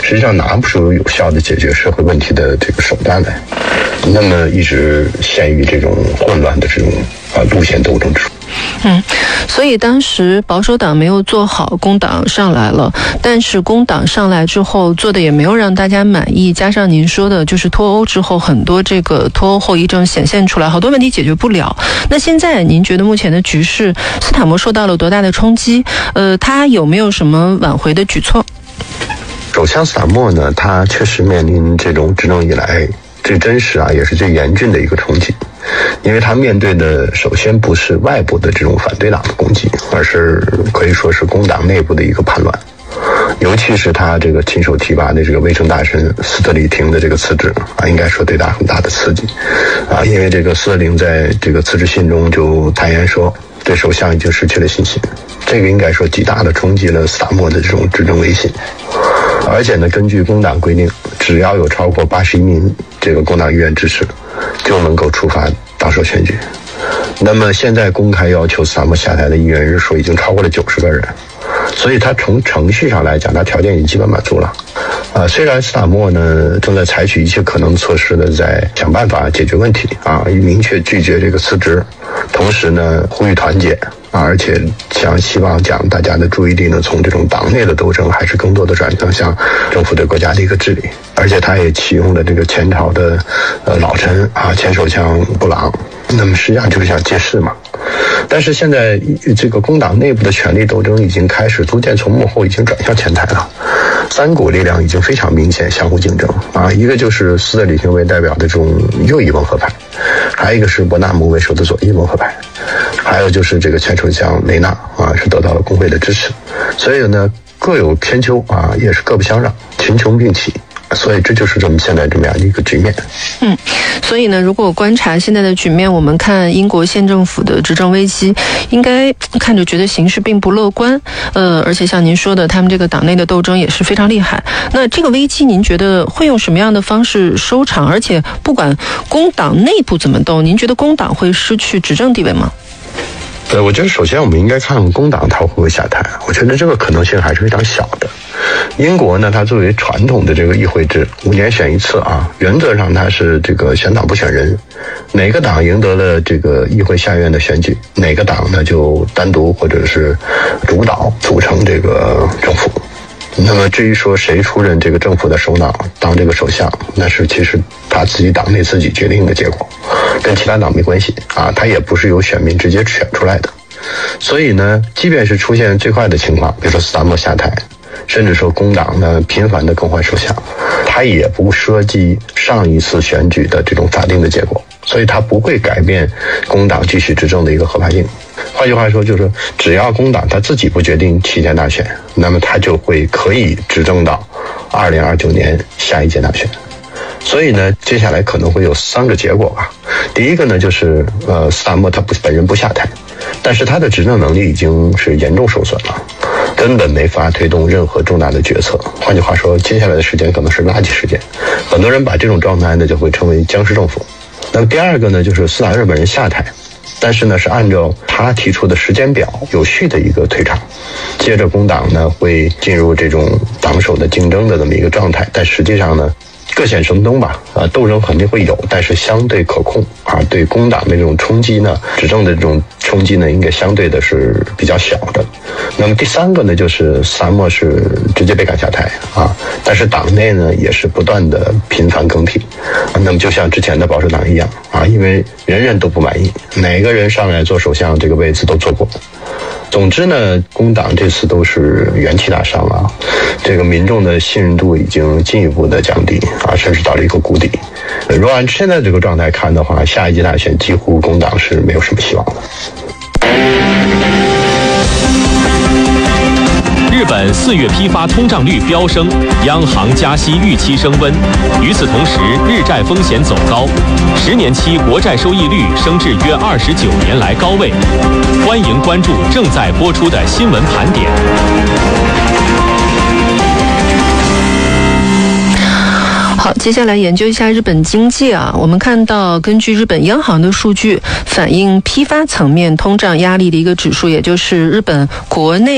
实际上拿不出有效的解决社会问题的这个手段来，那么一直陷于这种混乱的这种路线斗争之中。 所以当时保守党没有做好，工党上来了，但是工党上来之后做的也没有让大家满意，加上您说的就是脱欧之后很多这个脱欧后遗症显现出来，好多问题解决不了。那现在您觉得目前的局势，斯塔默受到了多大的冲击？他有没有什么挽回的举措？ 首相斯塔默呢，他确实面临这种执政以来最真实也是最严峻的一个冲击。因为他面对的首先不是外部的这种反对党的攻击，而是可以说是工党内部的一个叛乱，尤其是他这个亲手提拔的这个卫生大臣斯特里廷的这个辞职应该说对他很大的刺激因为这个斯特林在这个辞职信中就坦言说对首相已经失去了信心，这个应该说极大的冲击了斯塔默的这种执政威信。而且呢，根据工党规定，只要有超过81名这个工党议员支持，就能够触发党首选举。那么现在公开要求斯塔默下台的议员人数已经超过了90个人，所以他从程序上来讲，他条件已经基本满足了。虽然斯塔默呢正在采取一切可能措施的在想办法解决问题明确拒绝这个辞职，同时呢呼吁团结而且希望将大家的注意力呢从这种党内的斗争还是更多的转向政府对国家的一个治理。而且他也启用了这个前朝的老臣前首相布朗，那么实际上就是想借势嘛。但是现在这个工党内部的权力斗争已经开始逐渐从幕后已经转向前台了，三股力量已经非常明显相互竞争一个就是斯特里廷为代表的这种右翼温和派，还有一个是伯纳姆为首的左翼温和派，还有就是这个前首相雷纳是得到了工会的支持，所以呢各有千秋也是各不相让，群雄并起。所以这就是我们现在这么样的一个局面。 所以呢，如果观察现在的局面，我们看英国现政府的执政危机，应该看着觉得形势并不乐观。而且像您说的，他们这个党内的斗争也是非常厉害。那这个危机，您觉得会用什么样的方式收场？而且不管工党内部怎么斗，您觉得工党会失去执政地位吗？ 我觉得首先我们应该看工党它会不会下台，我觉得这个可能性还是非常小的。英国呢，它作为传统的这个议会制，5年选一次原则上它是这个选党不选人，哪个党赢得了这个议会下院的选举，哪个党呢就单独或者是主导组成这个政府。那么至于说谁出任这个政府的首脑当这个首相，那是其实他自己党内自己决定的结果，跟其他党没关系他也不是由选民直接选出来的。所以呢，即便是出现最坏的情况，比如说斯塔默下台，甚至说工党呢频繁的更换首相，他也不涉及上一次选举的这种法定的结果，所以他不会改变工党继续执政的一个合法性。换句话说，就是只要工党他自己不决定期间大选，那么他就会可以执政到2029年下一届大选。所以呢，接下来可能会有3个结果吧。第一个呢，就是斯塔默他本人不下台，但是他的执政能力已经是严重受损了，根本没法推动任何重大的决策。换句话说，接下来的时间可能是垃圾时间。很多人把这种状态呢就会称为僵尸政府。那么第二个呢，就是斯塔默本人下台，但是呢是按照他提出的时间表有序的一个退场，接着工党呢会进入这种党首的竞争的这么一个状态，但实际上呢各显神通吧斗争肯定会有，但是相对可控对工党的这种冲击呢，执政的这种冲击呢应该相对的是比较小的。那么第3个呢，就是斯塔默是直接被赶下台但是党内呢也是不断的频繁更替那么就像之前的保守党一样因为人人都不满意，哪个人上来做首相这个位置都做过。总之呢，工党这次都是元气大伤这个民众的信任度已经进一步的降低甚至到了一个谷底。如果按现在这个状态看的话，下一届大选几乎工党是没有什么希望的。 日本4月批发通胀率飙升，央行加息预期升温。与此同时，日债风险走高，10年期国债收益率升至约29年来高位。欢迎关注正在播出的新闻盘点。 好，接下来研究一下日本经济我们看到根据日本央行的数据反映批发层面通胀压力的一个指数，也就是日本国内企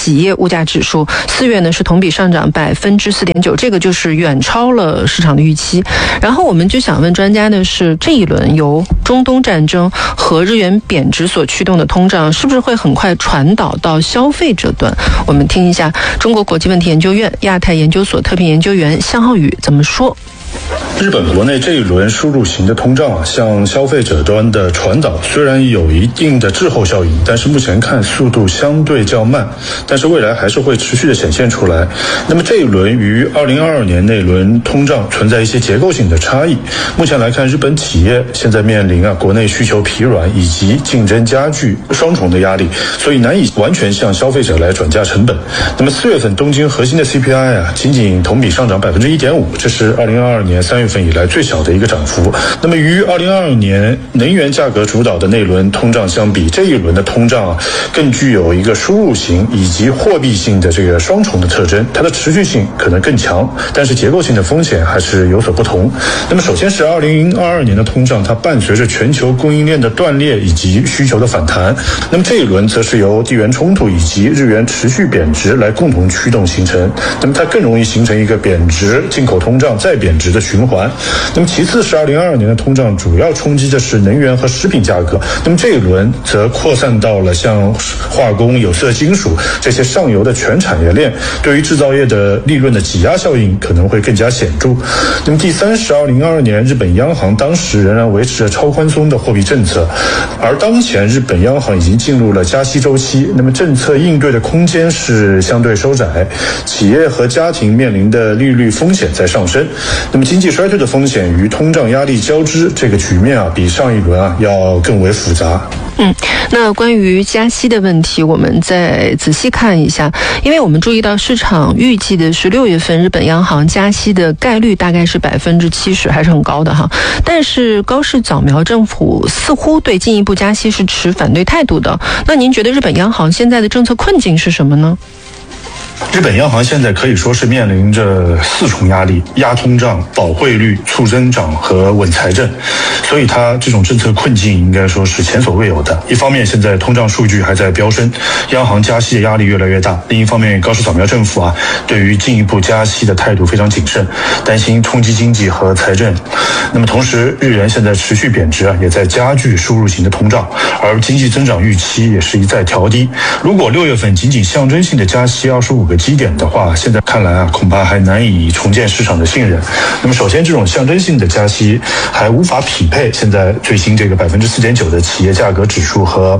企业物价指数，4月呢是同比上涨4.9%，这个就是远超了市场的预期。然后我们就想问专家的是，这一轮由中东战争和日元贬值所驱动的通胀，是不是会很快传导到消费者端？我们听一下中国国际问题研究院亚太研究所特聘研究员向浩宇怎么说。 日本国内这一轮输入型的通胀向消费者端的传导虽然有一定的滞后效应，但是目前看速度相对较慢，但是未来还是会持续的显现出来。那么这一轮与2022年那轮通胀存在一些结构性的差异。目前来看，日本企业现在面临国内需求疲软以及竞争加剧双重的压力，所以难以完全向消费者来转嫁成本。那么4月份东京核心的 CPI 仅仅同比上涨1.5%，这是2022年3月份以来最小的一个涨幅。那么与2022年能源价格主导的那轮通胀相比，这一轮的通胀更具有一个输入型以及货币性的这个双重的特征，它的持续性可能更强，但是结构性的风险还是有所不同。那么首先是2022年的通胀，它伴随着全球供应链的断裂以及需求的反弹，那么这一轮则是由地缘冲突以及日元持续贬值来共同驱动形成，那么它更容易形成一个贬值、进口通胀再贬值的循环。那么其次是2022年的通胀主要冲击的是能源和食品价格，那么这一轮则扩散到了像化工、有色金属这些上游的全产业链，对于制造业的利润的挤压效应可能会更加显著。那么第三是2022年日本央行当时仍然维持着超宽松的货币政策，而当前日本央行已经进入了加息周期，那么政策应对的空间是相对收窄，企业和家庭面临的利率风险在上升，那么经济衰退的风险与通胀压力交织，这个局面比上一轮要更为复杂。 那关于加息的问题，我们再仔细看一下，因为我们注意到市场预计的是6月份日本央行加息的概率大概是70%，还是很高的哈。但是高市早苗政府似乎对进一步加息是持反对态度的。那您觉得日本央行现在的政策困境是什么呢？ 日本央行现在可以说是面临着4重压力：压通胀、保汇率、促增长和稳财政。所以它这种政策困境应该说是前所未有的。一方面，现在通胀数据还在飙升，央行加息的压力越来越大；另一方面，高市早苗政府对于进一步加息的态度非常谨慎，担心冲击经济和财政。那么同时，日元现在持续贬值也在加剧输入型的通胀，而经济增长预期也是一再调低。如果6月份仅仅象征性的加息25个基点的话，现在看来恐怕还难以重建市场的信任。那么首先，这种象征性的加息还无法匹配现在最新这个4.9%的企业价格指数和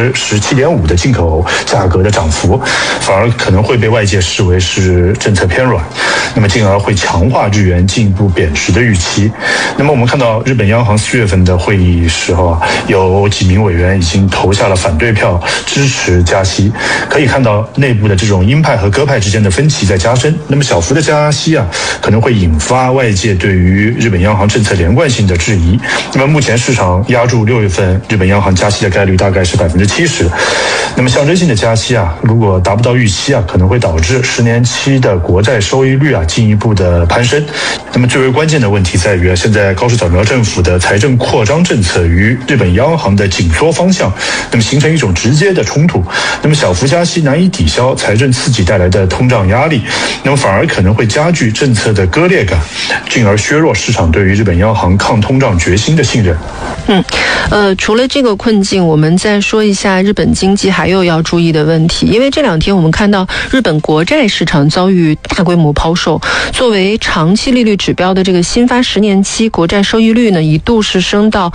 17.5%的进口价格的涨幅，反而可能会被外界视为是政策偏软，那么进而会强化日元进一步贬值的预期。那么我们看到日本央行4月份的会议时候有几名委员已经投下了反对票，支持加息。可以看到内部的这种鹰派和鸽派之间的分歧在加深。那么小幅的加息可能会引发外界对于日本央行政策连贯性的质疑。那么目前市场压住6月份日本央行加息的概率大概是70%。那么象征性的加息如果达不到预期可能会导致10年期的国债收益率进一步的攀升。那么最为关键的问题在于现在高市早苗政府的财政扩张政策与日本央行的紧缩方向，那么形成一种直接的冲突。那么小幅加息难以抵消财政刺激带来的通胀压力，那么反而可能会加剧政策的割裂感，进而削弱市场对于日本央行抗通胀决心的信任。 除了这个困境，我们再说一下日本经济还有要注意的问题。因为这2天我们看到日本国债市场遭遇大规模抛售，作为长期利率指标的这个新发10年期国债收益率呢，一度是升到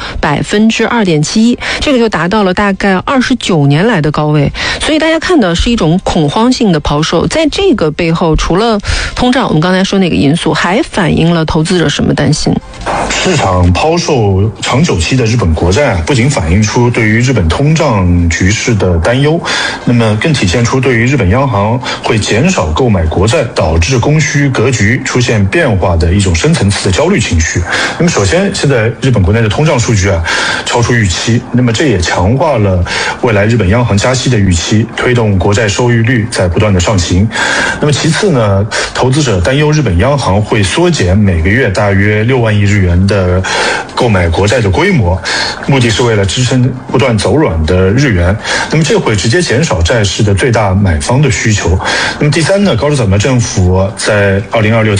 2.71%，这个就达到了大概29年来的高位。所以大家看到是一种恐慌性的抛售。在这个背后，除了通胀我们刚才说那个因素，还反映了投资者什么担心？ 市场抛售长久期的日本国债不仅反映出对于日本通胀局势的担忧，那么更体现出对于日本央行会减少购买国债导致供需格局出现变化的一种深层次的焦虑情绪。那么首先，现在日本国内的通胀数据超出预期，那么这也强化了未来日本央行加息的预期，推动国债收益率在不断的上行。 行。那么其次呢，投资者担忧日本央行会缩减每个月大约6万亿日元的购买国债的规模，目的是为了支撑不断走软的日元。那么这会直接减少债市的最大买方的需求。那么第三呢，高市早苗政府在2026